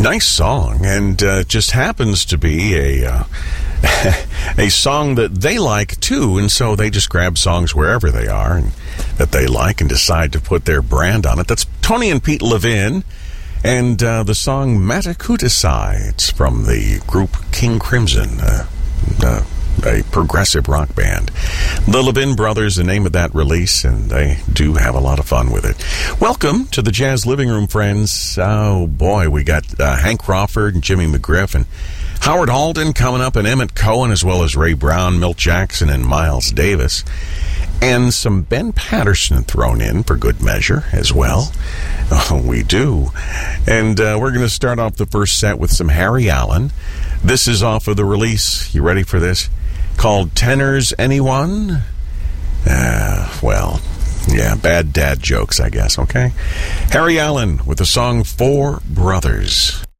Nice song, and just happens to be a song that they like too, and so they just grab songs wherever they are and that they like and decide to put their brand on it. That's Tony and Pete Levin, and the song Matakutasai. It's from the group King Crimson, a progressive rock band. The Levin Brothers, the name of that release, and they do have a lot of fun with it. Welcome to the Jazz Living Room, friends. Oh boy, we got Hank Crawford and Jimmy McGriff and Howard Alden coming up, and Emmett Cohen, as well as Ray Brown, Milt Jackson, and Miles Davis. And some Ben Patterson thrown in for good measure as well. Oh, we do. And we're going to start off the first set with some Harry Allen. This is off of the release, you ready for this? Called Tenors Anyone? Bad dad jokes, I guess, okay? Harry Allen with the song Four Brothers.